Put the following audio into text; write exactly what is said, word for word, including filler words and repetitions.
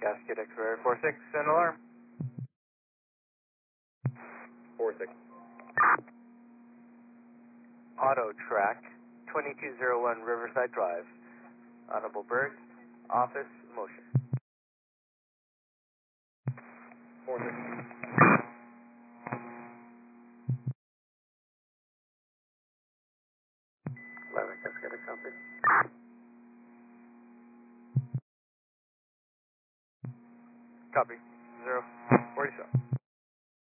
Gasket X-ray four six and alarm. four six. Auto track, twenty-two oh one Riverside Drive. Audible Berg, office, motion. four six. eleven, Gasket X, copy. Copy, zero.